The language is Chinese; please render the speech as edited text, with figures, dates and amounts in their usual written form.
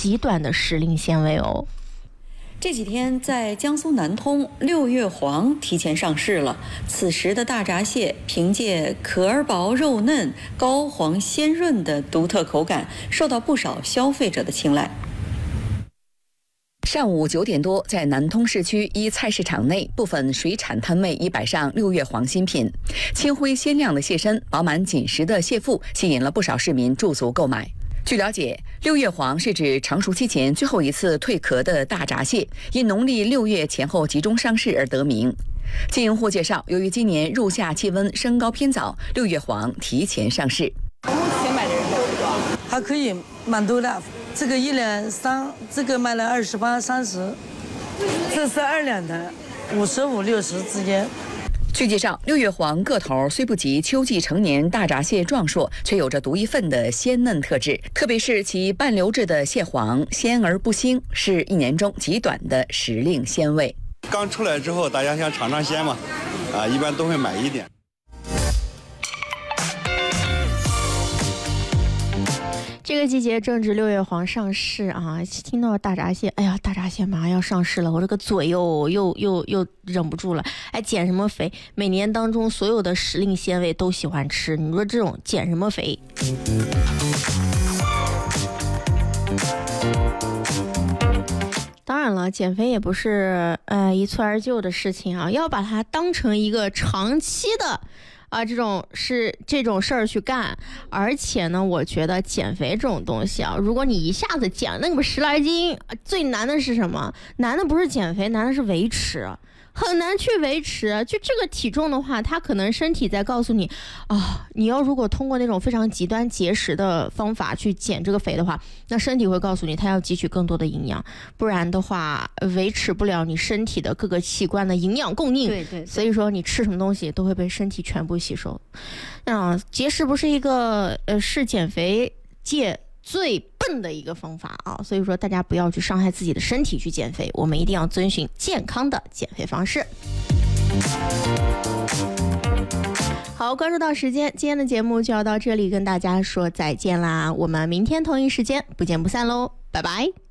极短的时令纤维哦。 这几天在江苏南通，六月黄提前上市了。此时的大闸蟹凭借壳儿薄肉嫩、膏黄鲜润的独特口感，受到不少消费者的青睐。 上午9点多，在南通市区一菜市场内，部分水产摊位已摆上六月黄新品，清辉鲜亮的蟹身、饱满紧实的蟹腹，吸引了不少市民驻足购买。据了解，六月黄是指成熟期前最后一次蜕壳的大闸蟹，因农历6月前后集中上市而得名。经营户介绍，由于今年入夏气温升高偏早，六月黄提前上市。 目前买的人多不多？ 还可以，蛮多的。这个1两3，这个卖了28、30，这是2两的，55、60之间。 据介绍，六月黄个头虽不及秋季成年大闸蟹壮硕，却有着独一份的鲜嫩特质，特别是其半流质的蟹黄，鲜而不腥，是一年中极短的时令鲜味。 刚出来之后，大家想尝尝鲜嘛，一般都会买一点。 这个季节正值六月黄上市啊，听到大闸蟹，哎呀，大闸蟹马上要上市了，我这个嘴又忍不住了。哎，减什么肥？每年当中所有的时令鲜味都喜欢吃，你说这种减什么肥？当然了，减肥也不是一蹴而就的事情啊，要把它当成一个长期的这种事儿去干。而且呢，我觉得减肥这种东西啊，如果你一下子减那么10来斤，最难的是什么？难的不是减肥，难的是维持。很难去维持，就这个体重的话，它可能身体在告诉你你要如果通过那种非常极端节食的方法去减这个肥的话，那身体会告诉你它要汲取更多的营养，不然的话维持不了你身体的各个器官的营养供应。 对， 所以说你吃什么东西都会被身体全部吸收。节食不是一个是减肥界最笨的一个方法啊，所以说大家不要去伤害自己的身体去减肥，我们一定要遵循健康的减肥方式。好，关注到时间，今天的节目就要到这里，跟大家说再见啦，我们明天同一时间不见不散喽，拜拜。